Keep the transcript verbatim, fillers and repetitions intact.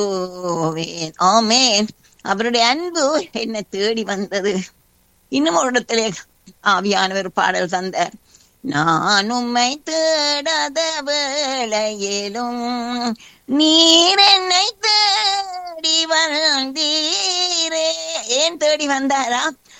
போவேன். ஆமென். அவருடைய அன்பு என்னை தேடி வந்தது. இன்னும் ஒரு இடத்திலே ஆவியானவர் பாடல் தந்தார். நான் உம்மை தேடாத வேளையிலும் நீர் என்னை தேடி வந்தீரே. ஏன் தேடி வந்தாரா?